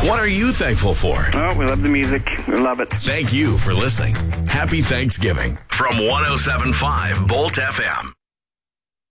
What are you thankful for? Oh, we love the music. We love it. Thank you for listening. Happy Thanksgiving from 107.5 Bolt FM.